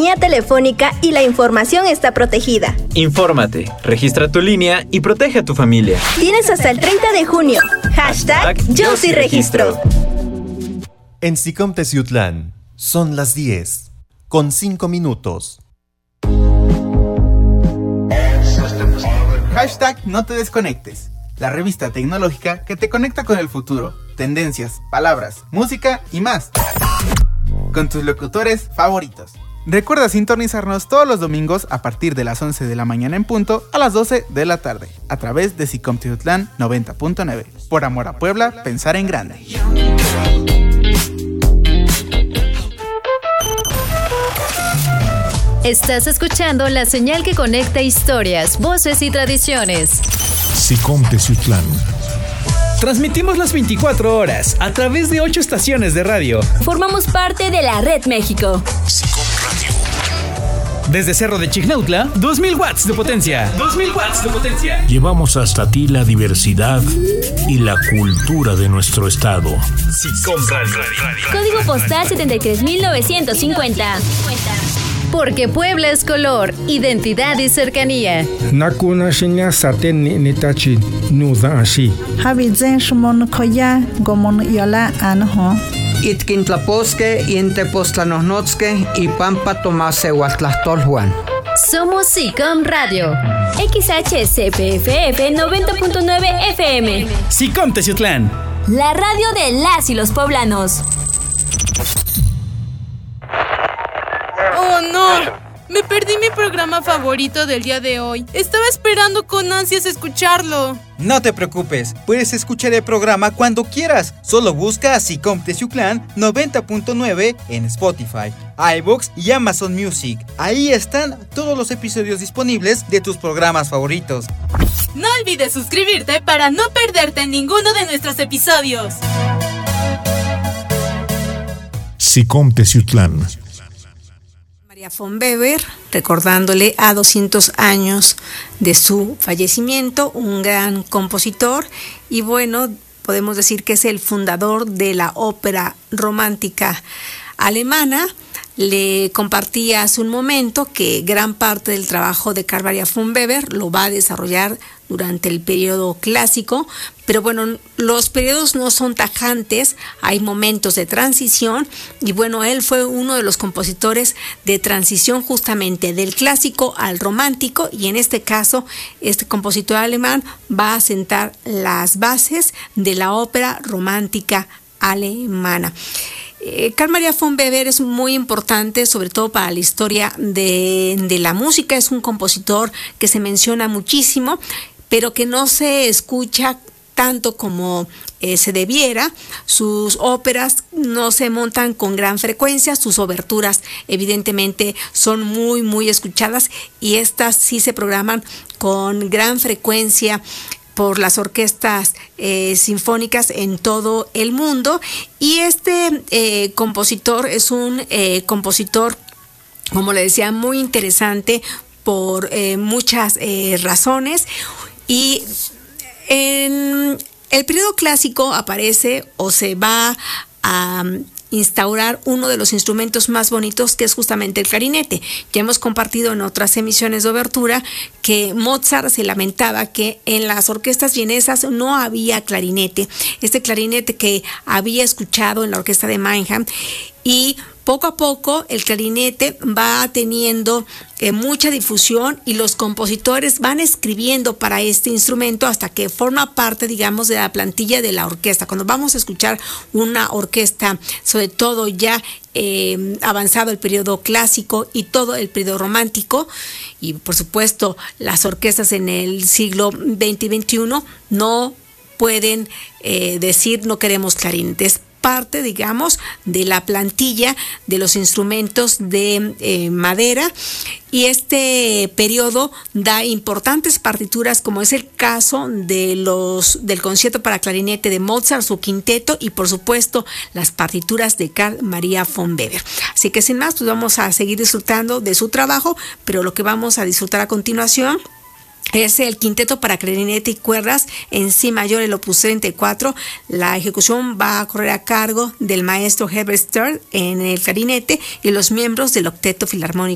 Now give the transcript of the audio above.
telefonía telefónica y la información está protegida. Infórmate, registra tu línea y protege a tu familia. Tienes hasta el 30 de junio. #Yo sí registro. En SICOM Teciutlán son las 10:05. #No te desconectes. La revista tecnológica que te conecta con el futuro, tendencias, palabras, música y más. Con tus locutores favoritos. Recuerda sintonizarnos todos los domingos a partir de las 11 de la mañana en punto a las 12 de la tarde, a través de SICOM Teciutlán 90.9. Por amor a Puebla, pensar en grande. Estás escuchando la señal que conecta historias, voces y tradiciones. SICOM Teciutlán. Transmitimos las 24 horas a través de 8 estaciones de radio. Formamos parte de la Red México. SICOM Radio. Desde Cerro de Chignautla, 2000 watts de potencia. 2000 watts de potencia. Llevamos hasta ti la diversidad y la cultura de nuestro estado. SICOM Radio. Código postal 73950. Porque Puebla es color, identidad y cercanía. Nakuna shinya saten ni tachi nuda ashi. Habizen shmon koya gomon yola anho. Itkintlaposque y Entepoztlanohnotske y Pampa Tomasehuatlastolhuan. Somos SICOM Radio. XHCPFF 90.9 FM. SICOM Teciutlán. La radio de las y los poblanos. ¡Oh, no! Me perdí mi programa favorito del día de hoy. Estaba esperando con ansias escucharlo. No te preocupes, puedes escuchar el programa cuando quieras. Solo busca a SICOM Teciutlán 90.9 en Spotify, iVoox y Amazon Music. Ahí están todos los episodios disponibles de tus programas favoritos. No olvides suscribirte para no perderte ninguno de nuestros episodios. SICOM Teciutlán. María von Weber, recordándole a 200 años de su fallecimiento, un gran compositor y bueno, podemos decir que es el fundador de la ópera romántica alemana. Le compartí hace un momento que gran parte del trabajo de Carl Maria von Weber lo va a desarrollar durante el periodo clásico, pero bueno, los periodos no son tajantes, hay momentos de transición y bueno, él fue uno de los compositores de transición justamente del clásico al romántico y en este caso, este compositor alemán va a sentar las bases de la ópera romántica alemana. Carl Maria von Weber es muy importante, sobre todo para la historia de la música. Es un compositor que se menciona muchísimo, pero que no se escucha tanto como se debiera. Sus óperas no se montan con gran frecuencia, sus oberturas evidentemente son muy muy escuchadas y estas sí se programan con gran frecuencia por las orquestas sinfónicas en todo el mundo y este compositor es un compositor, como le decía, muy interesante por muchas razones y en el periodo clásico aparece o se va a instaurar uno de los instrumentos más bonitos que es justamente el clarinete. Ya hemos compartido en otras emisiones de obertura que Mozart se lamentaba que en las orquestas vienesas no había clarinete, este clarinete que había escuchado en la orquesta de Mannheim y poco a poco el clarinete va teniendo mucha difusión y los compositores van escribiendo para este instrumento hasta que forma parte, digamos, de la plantilla de la orquesta. Cuando vamos a escuchar una orquesta, sobre todo ya avanzado el periodo clásico y todo el periodo romántico, y por supuesto las orquestas en el siglo XX y XXI no pueden decir no queremos clarinetes. Parte, digamos, de la plantilla de los instrumentos de madera y este periodo da importantes partituras como es el caso de del concierto para clarinete de Mozart, su quinteto y por supuesto las partituras de Carl Maria von Weber. Así que sin más, pues vamos a seguir disfrutando de su trabajo, pero lo que vamos a disfrutar a continuación es el quinteto para clarinete y cuerdas en si mayor, el opus 34. La ejecución va a correr a cargo del maestro Herbert Stern en el clarinete y los miembros del octeto filarmónico